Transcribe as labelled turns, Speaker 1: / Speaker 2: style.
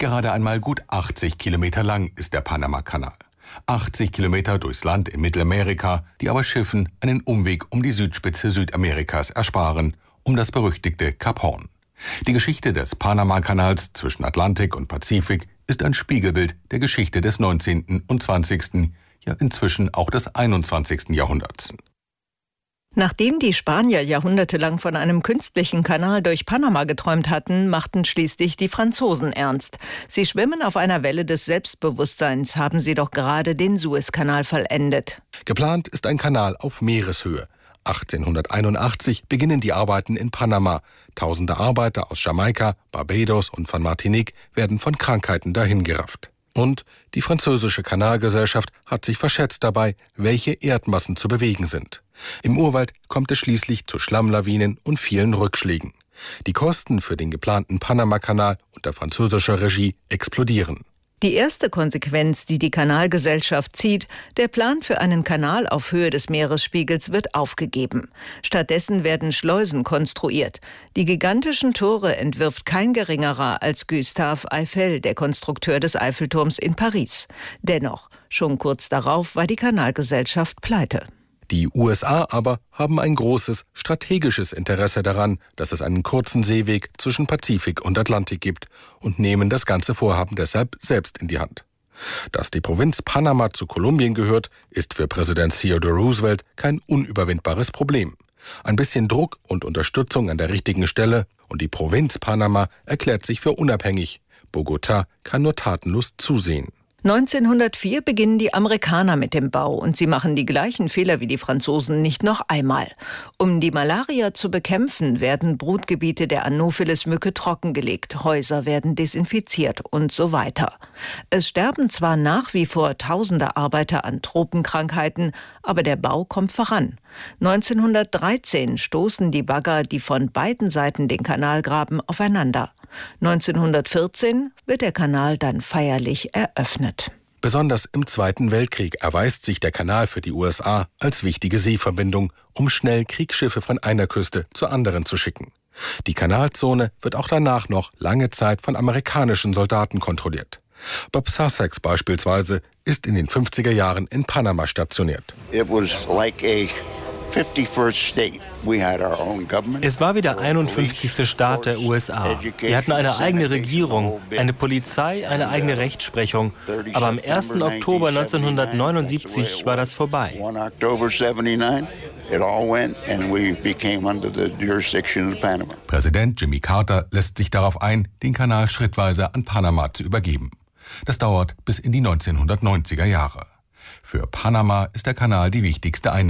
Speaker 1: Gerade einmal gut 80 Kilometer lang ist der Panamakanal. 80 Kilometer durchs Land in Mittelamerika, die aber Schiffen einen Umweg um die Südspitze Südamerikas ersparen, um das berüchtigte Kap Horn. Die Geschichte des Panamakanals zwischen Atlantik und Pazifik ist ein Spiegelbild der Geschichte des 19. und 20., ja inzwischen auch des 21. Jahrhunderts.
Speaker 2: Nachdem die Spanier jahrhundertelang von einem künstlichen Kanal durch Panama geträumt hatten, machten schließlich die Franzosen ernst. Sie schwimmen auf einer Welle des Selbstbewusstseins, haben sie doch gerade den Suezkanal vollendet.
Speaker 3: Geplant ist ein Kanal auf Meereshöhe. 1881 beginnen die Arbeiten in Panama. Tausende Arbeiter aus Jamaika, Barbados und von Martinique werden von Krankheiten dahingerafft. Und die französische Kanalgesellschaft hat sich verschätzt dabei, welche Erdmassen zu bewegen sind. Im Urwald kommt es schließlich zu Schlammlawinen und vielen Rückschlägen. Die Kosten für den geplanten Panamakanal unter französischer Regie explodieren.
Speaker 2: Die erste Konsequenz, die die Kanalgesellschaft zieht: der Plan für einen Kanal auf Höhe des Meeresspiegels wird aufgegeben. Stattdessen werden Schleusen konstruiert. Die gigantischen Tore entwirft kein geringerer als Gustave Eiffel, der Konstrukteur des Eiffelturms in Paris. Dennoch, schon kurz darauf war die Kanalgesellschaft pleite.
Speaker 3: Die USA aber haben ein großes strategisches Interesse daran, dass es einen kurzen Seeweg zwischen Pazifik und Atlantik gibt, und nehmen das ganze Vorhaben deshalb selbst in die Hand. Dass die Provinz Panama zu Kolumbien gehört, ist für Präsident Theodore Roosevelt kein unüberwindbares Problem. Ein bisschen Druck und Unterstützung an der richtigen Stelle und die Provinz Panama erklärt sich für unabhängig. Bogotá kann nur tatenlos zusehen.
Speaker 2: 1904 beginnen die Amerikaner mit dem Bau, und sie machen die gleichen Fehler wie die Franzosen nicht noch einmal. Um die Malaria zu bekämpfen, werden Brutgebiete der Anopheles-Mücke trockengelegt, Häuser werden desinfiziert und so weiter. Es sterben zwar nach wie vor tausende Arbeiter an Tropenkrankheiten, aber der Bau kommt voran. 1913 stoßen die Bagger, die von beiden Seiten den Kanal graben, aufeinander. 1914 wird der Kanal dann feierlich eröffnet.
Speaker 3: Besonders im Zweiten Weltkrieg erweist sich der Kanal für die USA als wichtige Seeverbindung, um schnell Kriegsschiffe von einer Küste zur anderen zu schicken. Die Kanalzone wird auch danach noch lange Zeit von amerikanischen Soldaten kontrolliert. Bob Sussex beispielsweise ist in den 50er Jahren in Panama stationiert.
Speaker 4: Es war wie der 51. Staat der USA. Wir hatten eine eigene Regierung, eine Polizei, eine eigene Rechtsprechung. Aber am 1. Oktober 1979 war das vorbei.
Speaker 1: Präsident Jimmy Carter lässt sich darauf ein, den Kanal schrittweise an Panama zu übergeben. Das dauert bis in die 1990er Jahre. Für Panama ist der Kanal die wichtigste Einnahme.